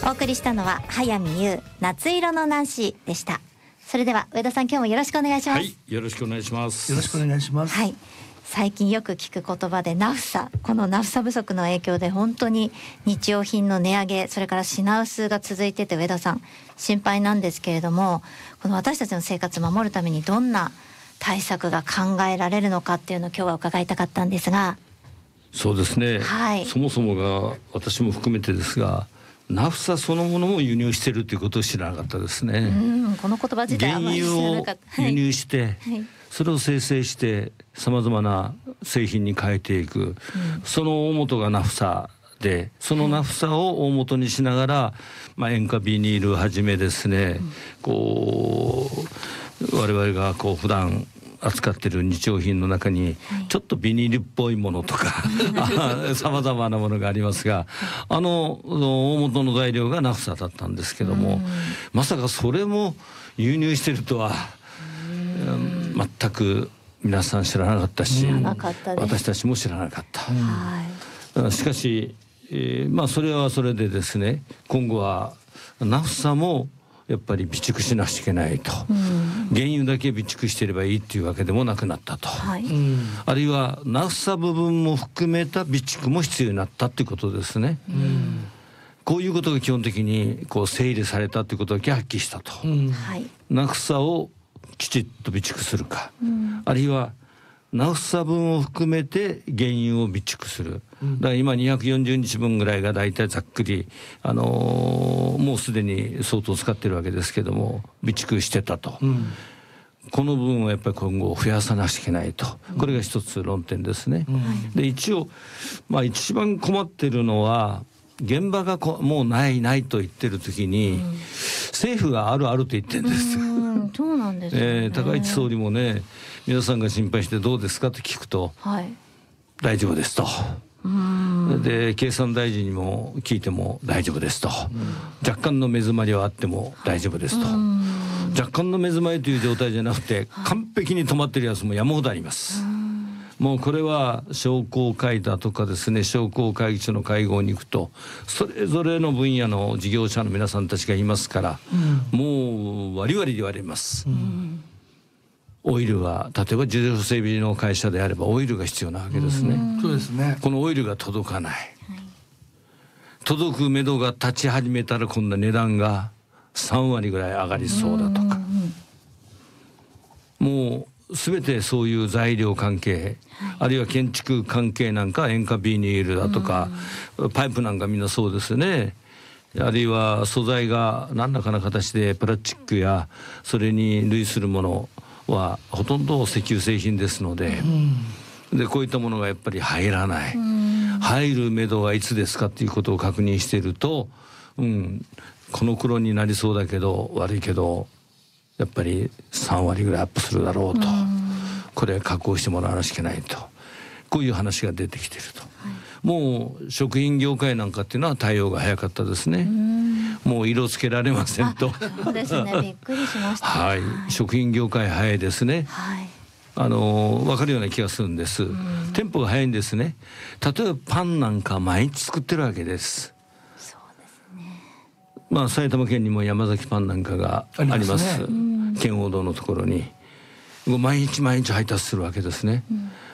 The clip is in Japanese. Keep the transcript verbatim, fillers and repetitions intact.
お送りしたのは早見優夏色のナンシーでした。それでは上田さん、今日もよろしくお願いします。 はい、よろしくお願いします。 よろしくお願いします。 はい、最近よく聞く言葉でナフサ、このナフサ不足の影響で本当に日用品の値上げ、それから品薄が続いてて、上田さん心配なんですけれども、この私たちの生活を守るためにどんな対策が考えられるのかっていうのを今日は伺いたかったんですが。 そうですね、 はい、 そもそもが私も含めてですが、ナフサそのものも輸入しているということを知らなかったですね。 うん、この言葉自体あまり知らなかった。 原油を輸入して、はいはい、それを生成してさまざまな製品に変えていく、うん、その大元がナフサで、そのナフサを大元にしながら、まあ、塩化ビニールをはじめですね、うん、こう我々がこう普段扱っている日用品の中にちょっとビニールっぽいものとかさまざまなものがありますが、あの大元の材料がナフサだったんですけども、まさかそれも輸入しているとは全く皆さん知らなかったし、私たちも知らなかった。しかし、えー、まあそれはそれでですね、今後はナフサもやっぱり備蓄しなくちゃいけないと、うん、原油だけ備蓄していればいいっていうわけでもなくなったと、はい、あるいはナフサ部分も含めた備蓄も必要になったっていうことですね、うん、こういうことが基本的にこう整理されたっていうことだけはっきりしたと、うん、ナフサをきちっと備蓄するか、うん、あるいはナフサ分を含めて原油を備蓄する。だから今にひゃくよんじゅうにちぶんぐらいがだいたいざっくり、あのー、もうすでに相当使ってるわけですけども備蓄してたと、うん、この部分をやっぱり今後増やさなきゃいけないと、これが一つ論点ですね、うん、で一応、まあ、一番困ってるのは現場がこもうないないと言ってる時に、うん、政府があるあると言ってるんです。 うんそうなんですね、 えー、高市総理もね、皆さんが心配してどうですかって聞くと、はい、大丈夫ですと。うんで経産大臣にも聞いても大丈夫ですと、うん、若干の目詰まりはあっても大丈夫ですと、うん、若干の目詰まりという状態じゃなくて、はい、完璧に止まってるやつも山ほどあります、うん、もうこれは商工会だとかですね、商工会議所の会合に行くとそれぞれの分野の事業者の皆さんたちがいますから、うん、もう割々言われます、うんオイルは例えば自動車整備の会社であればオイルが必要なわけですね。 そうですね。 このオイルが届かない、はい、届く目処が立ち始めたら今度は値段がさんわりぐらい上がりそうだとか、もう全てそういう材料関係、はい、あるいは建築関係なんか塩化ビニールだとかパイプなんかみんなそうですね。あるいは素材が何らかの形でプラスチックやそれに類するものはほとんど石油製品ですので、うん、でこういったものがやっぱり入らない、うん、入る目処はいつですかっていうことを確認していると、うん、この頃になりそうだけど悪いけどやっぱりさんわりぐらいアップするだろうと、うん、これ確保してもらわなきゃいけないと、こういう話が出てきていると、はい、もう食品業界なんかっていうのは対応が早かったですね。もう色つけられませんと。 そうですね、びっくりしました、 はい、はい、食品業界早いですね、はい、あの分かるような気がするんです。テンポが早いんですね。例えばパンなんか毎日作ってるわけです。 そうですね。 まあ埼玉県にも山崎パンなんかがあります。ありますね、圏央道のところに毎日毎日配達するわけですね、うん、